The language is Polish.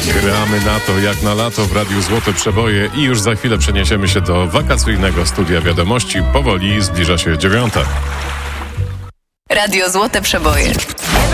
Gramy na to jak na lato w Radiu Złote Przeboje i już za chwilę przeniesiemy się do wakacyjnego studia wiadomości. Powoli zbliża się 9:00. Radio Złote Przeboje.